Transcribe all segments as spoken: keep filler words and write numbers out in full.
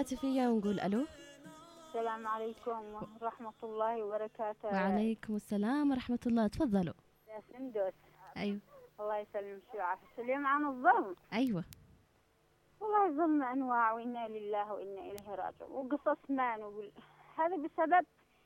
هاتفية ونقول ألو. السلام عليكم ورحمة الله وبركاته. وعليكم السلام ورحمة الله، تفضلوا. يا سندس. أيوة. الله يسلمك ويعافيك. اليوم عن الظلم. أيوة. والله الظلم أنواع، وإنا لله وإنا إليه راجعون، وقصص ما نقول هذا بسبب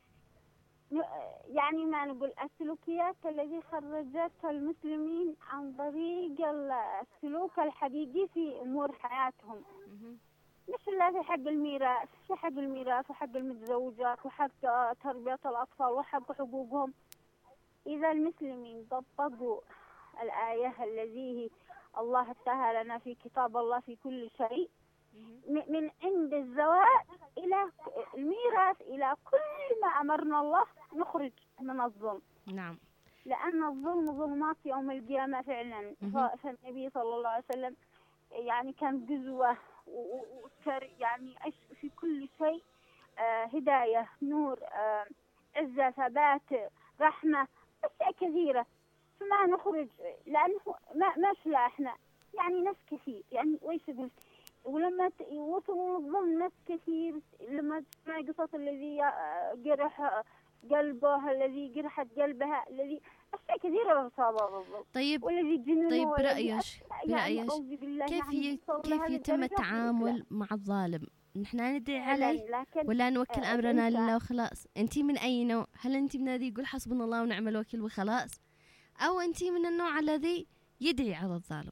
يعني ما نقول السلوكيات التي خرجت المسلمين عن طريق السلوك الحقيقي في أمور حياتهم، مش إلا في حق الميراث، في حق الميراث وحق المتزوجات وحق تربية الأطفال وحق حقوقهم. إذا المسلمين طبقوا الآية الذي الله اتها لنا في كتاب الله في كل شيء، من عند الزواج إلى الميراث إلى كل ما أمرنا الله، نخرج من الظلم. نعم. لأن الظلم ظلمات يوم القيامة فعلا. فالنبي صلى الله عليه وسلم يعني كان قزوة وكر يعني في كل شيء، آه هداية، نور، آه عزة، ثبات، رحمة، أشياء كثيرة. فما نخرج لأنه ما ما شلا إحنا يعني ناس كثير، يعني ويش يقول، ولما وصلوا الظلم ناس كثير، لما تسمع قصص الذي جرح قلبه، الذي جرحت قلبها، الذي أشياء كثيرة بسبب الظلم. طيب والذي جننه، طيب برأيك يعني برأيك كيف يعني كيف يتم التعامل مع الظالم؟ نحن ندعي عليه ولا نوكل آه أمرنا لله وخلاص؟ أنتي من أي نوع؟ هل أنتي من الذي يقول حسبنا الله ونعم الوكيل وخلاص، أو أنتي من النوع الذي يدعي على الظالم؟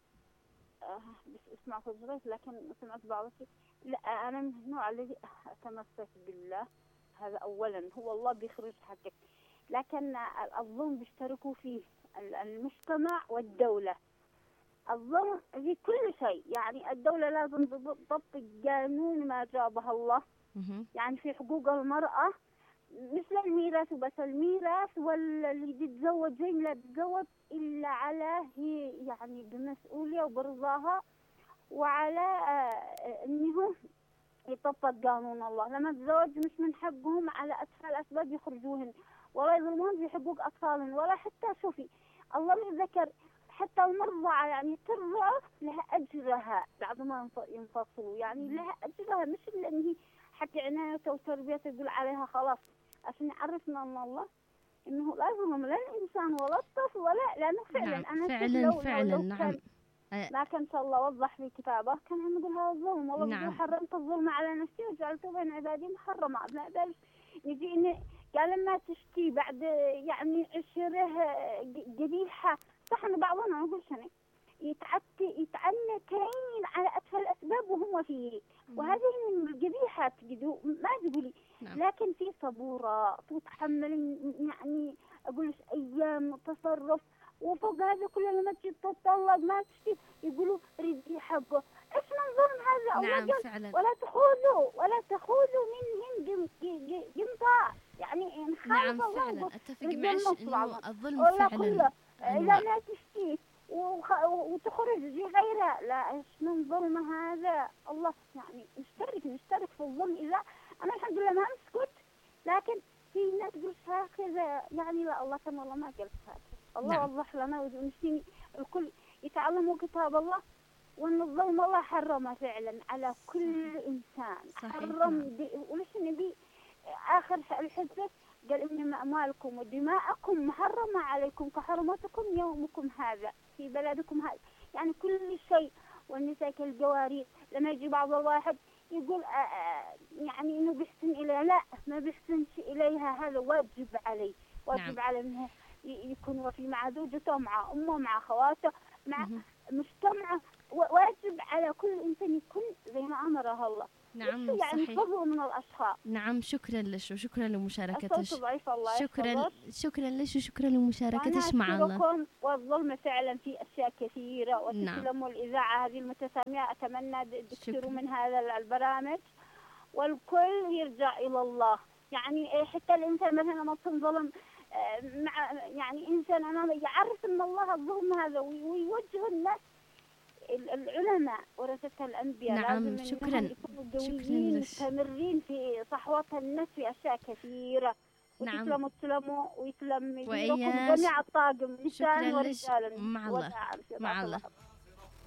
آه بس اسمع فضلك، لكن سمعت بعض الشيء. لا، أنا من النوع الذي أتمسك بالله. هذا أولا، هو الله بيخرج حقك، لكن الظلم بيشتركوا فيه المجتمع والدولة. الظلم في كل شيء، يعني الدولة لازم تطبق قانون ما جابها الله. يعني في حقوق المرأة مثل الميراث، بس الميراث واللي يتزوجين لا يتزوج إلا على هي يعني بمسؤولية وبرضاها، وعلى آه إنه يطبق قانون الله. لما تزوج مش من حقهم على أتفه الأسباب يخرجوهن، ولا يظلمون في حقوق أطفالهم، ولا حتى شوفي الله ذكر حتى المرضعة، يعني ترضع لها أجرها بعد ما ينفصلوا، يعني لها أجرها، مش لأن هي حق عنايته وتربيته يقول عليها خلاص، عشان يعرفنا أن الله إنه لا يظلم لا الإنسان ولا الطفل ولا، لأنه فعلا نعم. أنا فعلا لو فعلا لو نعم. كان لكن شاء الله وضح في كتابه كان هم يقول هذا الظلم. والله نعم. حرمت الظلم على نفسي وجعلته بين عبادي محرمة. لا بل يجي إن قال ما تشتي بعد يعني عشره قبيحة، صح إن بعضنا نقول شنو يتعتي يتعنتين على أتفه الأسباب وهو فيه، وهذه من القبيحات جدو ما تقولي. نعم. لكن في صبورة وتحمل، يعني أقولش أيام تصرف، وفوق هذا كله لما تجي تطلق ما تشتي يقولوا ردي حقه. إيش من ظلم هذا؟ نعم الله قال فعلا. ولا تخوذوا ولا تخوذوا منهم قنطاع، يعني إن خالف نعم الله فعلا أتفق معك إنه الظلم ولا فعلا كله أنواع. إذا ما تشتي وخ... وتخرج زي غيرها، لا إيش من ظلم هذا؟ الله يعني نشترك نشترك في الظلم. إذا أنا الحمد لله ما أسكت، لكن في ناس تقول هكذا، يعني لا الله كما الله ما قال هذا. الله نعم. وضح لنا ونشتي الكل يتعلموا كتاب الله، وأن الظلم الله حرمه فعلا على كل إنسان. صحيح. حرم نعم. دي وليش نبي آخر الحدث قال إنما أموالكم ودماءكم محرمة عليكم كحرمتكم يومكم هذا في بلدكم هذا، يعني كل شيء. والنساء كالجواري. لما يجي بعض الواحد يقول آآ آآ يعني إنه بيحسن إليها، لا ما بيحسنش إليها، هذا واجب عليه، واجب نعم. على إنه يكون وفي مع زوجته مع أمه مع أخواته مع مه. مجتمعه. واجب على كل إنسان يكون زي ما أمره الله. نعم يعني صحيح. فضل من الأشخاص. نعم شكرا لش وشكرا لمشاركتش. الله شكرا شكرا لش وشكرا لمشاركتش مع الله. والظلم فعلا في أشياء كثيرة. وتسلموا نعم. الإذاعة هذه المتسامية، أتمنى تكثروا من هذا البرامج والكل يرجع إلى الله. يعني حتى الإنسان مثلا لما تنظلم مع يعني إنسان أنا يعرف أن الله الظلم هذا ويوجه الناس. العلماء ورثة الأنبياء نعم. لازم شكرا شكرا مستمرين في صحوة الناس في أشياء كثيرة. نعم. وتسلموا تسلموا ويسلم وإياش جميع الطاقم نساء ورجالا مع الله مع الله.